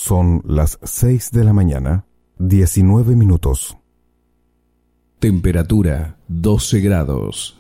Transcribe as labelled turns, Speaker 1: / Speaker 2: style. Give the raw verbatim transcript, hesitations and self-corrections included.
Speaker 1: Son las seis de la mañana, diecinueve minutos.
Speaker 2: Temperatura doce grados.